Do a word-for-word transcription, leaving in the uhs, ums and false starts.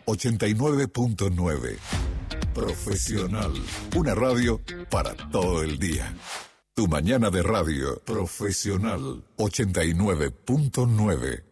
ochenta y nueve punto nueve. Profesional. Una radio para todo el día. Tu mañana de radio. Profesional. ochenta y nueve punto nueve.